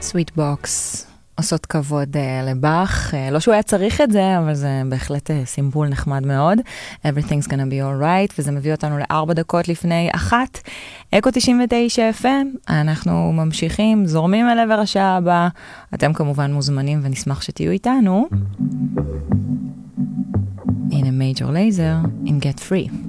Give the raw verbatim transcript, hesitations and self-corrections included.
Sweet Box עושות כבוד uh, לבח, uh, לא שהוא היה צריך את זה, אבל זה בהחלט uh, סימבול נחמד מאוד. Everything's gonna be alright, וזה מביא אותנו לארבע דקות לפני אחת. אקו תשעים ותשע אף אם, אנחנו ממשיכים, זורמים אל עבר השעה הבאה. אתם כמובן מוזמנים ונשמח שתהיו איתנו. In a Major Lazer, in Get Free.